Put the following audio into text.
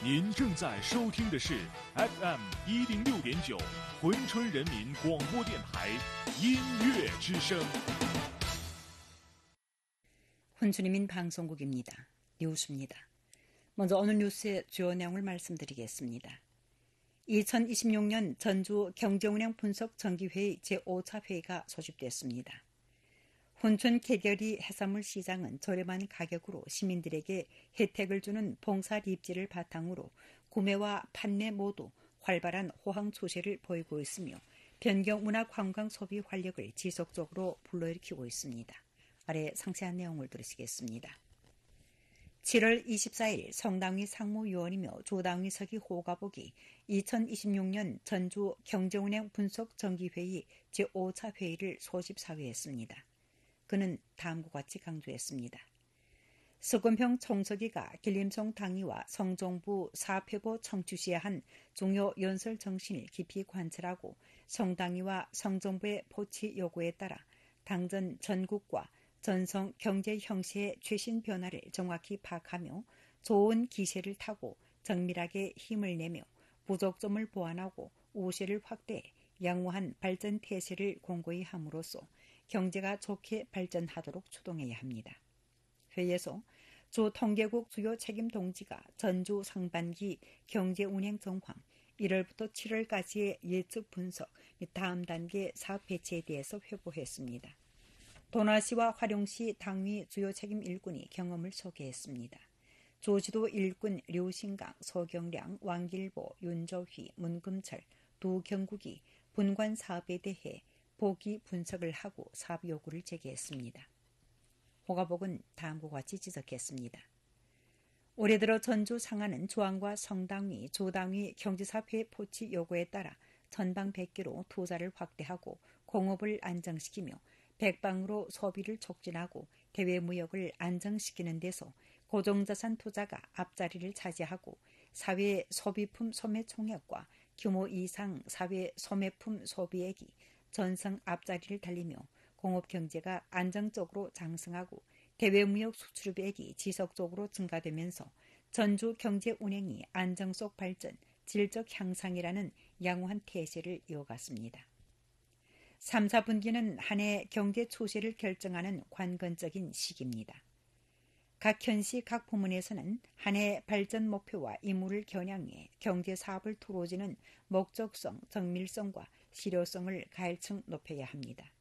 您正在收听的是 FM 106.9珲春人民广播电台音乐之声。 珲春人민 방송국입니다. 뉴스입니다. 먼저 오늘 뉴스의 주요 내용을 말씀드리겠습니다. 2026년 전주 경제운영 분석 정기회의 제5차 회의가 소집됐습니다. 혼촌 개결이 해산물 시장은 저렴한 가격으로 시민들에게 혜택을 주는 봉사립지를 바탕으로 구매와 판매 모두 활발한 호황 추세를 보이고 있으며 변경 문화 관광 소비 활력을 지속적으로 불러일으키고 있습니다. 아래 상세한 내용을 들으시겠습니다. 7월 24일 성당위 상무위원이며 조당위 서기 호가복이 2026년 전주 경제운영 분석 정기회의 제5차 회의를 소집사회했습니다. 그는 다음과 같이 강조했습니다. 석건평 총서기가 길림성 당위와 성정부 사업회보 청주시에 한 중요 연설 정신을 깊이 관찰하고 성당위와 성정부의 포치 요구에 따라 당전 전국과 전성 경제 형세의 최신 변화를 정확히 파악하며 좋은 기세를 타고 정밀하게 힘을 내며 부족점을 보완하고 우세를 확대해 양호한 발전 태세를 공고히 함으로써 경제가 좋게 발전하도록 추동해야 합니다. 회의에서 주 통계국 주요 책임 동지가 전주 상반기 경제 운행 정황 1월부터 7월까지의 예측 분석 및 다음 단계 사업 배치에 대해서 회고했습니다. 도나시와 화룡시 당위 주요 책임 일꾼이 경험을 소개했습니다. 조지도 일꾼 류신강, 서경량, 왕길보, 윤조휘, 문금철 두 경국이 분관 사업에 대해 보기 분석을 하고 사업 요구를 제기했습니다. 호가복은 다음과 같이 지적했습니다. 올해 들어 전주 상하는 조항과 성당위, 조당위 경제사회 포치 요구에 따라 전방 100개로 투자를 확대하고 공업을 안정시키며 백방으로 소비를 촉진하고 대외무역을 안정시키는 데서 고정자산 투자가 앞자리를 차지하고 사회 소비품 소매 총액과 규모 이상 사회 소매품 소비액이 전성 앞자리를 달리며 공업경제가 안정적으로 장성하고 대외무역 수출액이 지속적으로 증가되면서 전주 경제 운행이 안정 속 발전, 질적 향상이라는 양호한 태세를 이어갔습니다. 3, 4분기는 한 해 경제 추세를 결정하는 관건적인 시기입니다. 각 현시 각 부문에서는 한 해 발전 목표와 임무를 겨냥해 경제 사업을 투로지는 목적성, 정밀성과 실효성을 가일층 높여야 합니다.